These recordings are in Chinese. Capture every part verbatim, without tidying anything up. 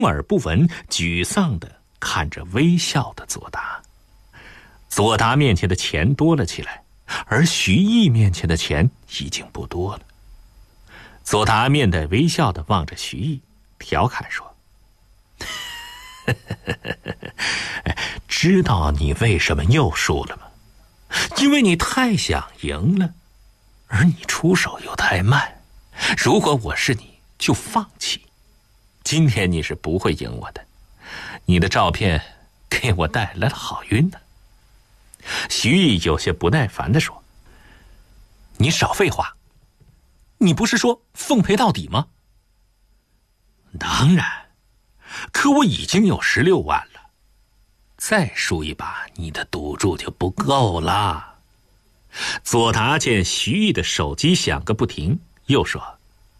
耳不闻，沮丧地看着微笑的左达。左达面前的钱多了起来，而徐毅面前的钱已经不多了。左达面带微笑地望着徐毅，调侃说：“知道你为什么又输了吗？因为你太想赢了，而你出手又太慢。如果我是你，就放弃。今天你是不会赢我的，你的照片给我带来了好运呢。”徐毅有些不耐烦地说：“你少废话，你不是说奉陪到底吗？”“当然，可我已经有十六万了，再输一把，你的赌注就不够了。”左达见徐毅的手机响个不停，又说：“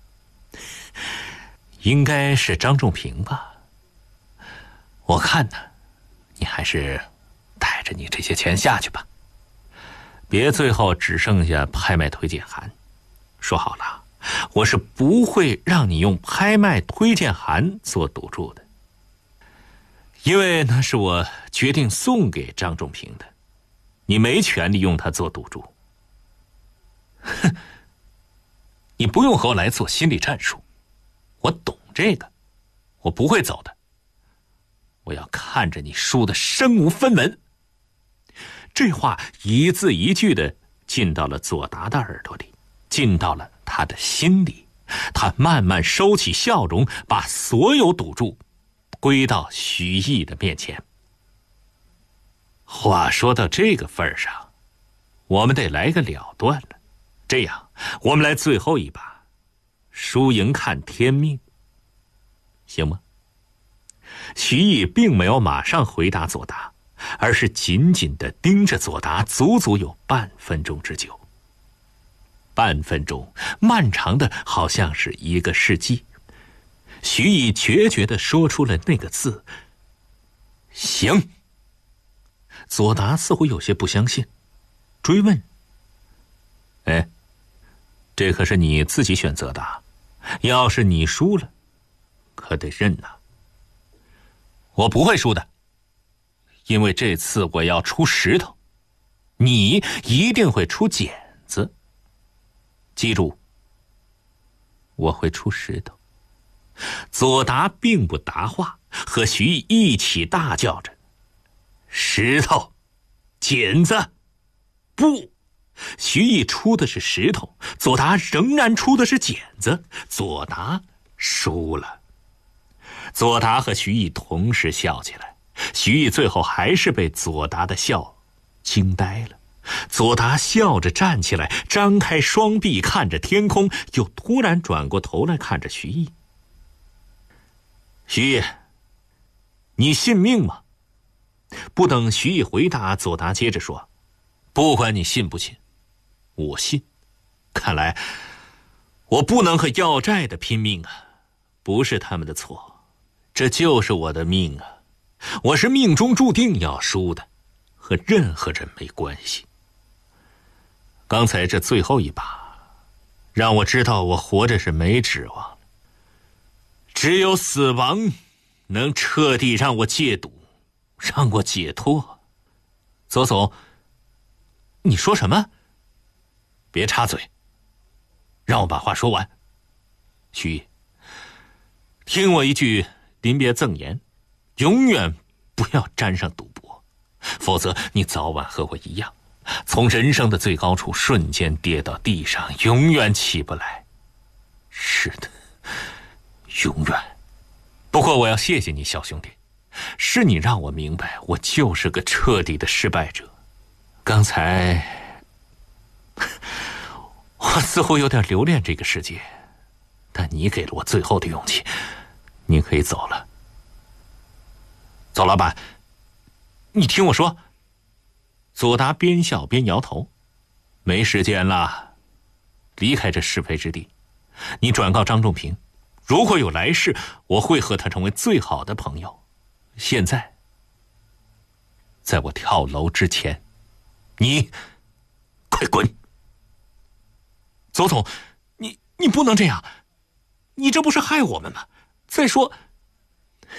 应该是张仲平吧？我看呢，你还是带着你这些钱下去吧，别最后只剩下拍卖推荐函。说好了，我是不会让你用拍卖推荐函做赌注的，因为那是我决定送给张仲平的，你没权利用它做赌注。”“哼，你不用和我来做心理战术，我懂这个，我不会走的。我要看着你输得身无分文。”这话一字一句的进到了左达的耳朵里，进到了他的心里。他慢慢收起笑容，把所有赌注归到徐毅的面前。话说到这个份上，我们得来个了断了。这样，我们来最后一把，输赢看天命，行吗？徐毅并没有马上回答左达，而是紧紧地盯着左达，足足有半分钟之久。半分钟，漫长的好像是一个世纪。徐毅决绝地说出了那个字：“行。”左达似乎有些不相信，追问：“哎，这可是你自己选择的，要是你输了，可得认呐。”“我不会输的，因为这次我要出石头，你一定会出剪子。记住，我会出石头。”左达并不答话，和徐毅一起大叫着：“石头，剪子，不！”徐毅出的是石头，左达仍然出的是剪子，左达输了。左达和徐毅同时笑起来，徐毅最后还是被左达的笑惊呆了。左达笑着站起来，张开双臂看着天空，又突然转过头来看着徐毅：“徐毅，你信命吗？”不等徐毅回答，左达接着说：“不管你信不信，我信。看来我不能和要债的拼命啊，不是他们的错，这就是我的命啊！我是命中注定要输的，和任何人没关系。刚才这最后一把，让我知道我活着是没指望了。只有死亡能彻底让我戒赌，让我解脱。”“左总，你说什么？”“别插嘴，让我把话说完。徐毅，听我一句临别赠言，永远不要沾上赌博，否则你早晚和我一样，从人生的最高处瞬间跌到地上，永远起不来。是的，永远。不过我要谢谢你，小兄弟，是你让我明白我就是个彻底的失败者。刚才我似乎有点留恋这个世界，但你给了我最后的勇气，你可以走了。”“走，老板，你听我说。”左达边笑边摇头：“没时间了，离开这是非之地。你转告张仲平，如果有来世，我会和他成为最好的朋友。现在，在我跳楼之前，你快滚！”“左总，你你不能这样，你这不是害我们吗？再说